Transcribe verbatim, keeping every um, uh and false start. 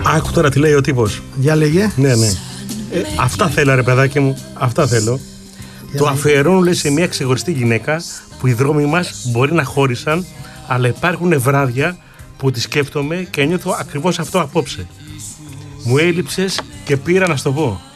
Άκου τώρα τι λέει ο τύπος. Για λέγε. Ναι, ναι. Ε, αυτά θέλω, ρε παιδάκι μου. Αυτά θέλω. Για το αφιερώνουν, λέει, σε μια ξεχωριστή γυναίκα που οι δρόμοι μας μπορεί να χώρισαν, αλλά υπάρχουν βράδια που τη σκέφτομαι και νιώθω ακριβώς αυτό απόψε. Μου έλειψες και πήρα να σου το πω.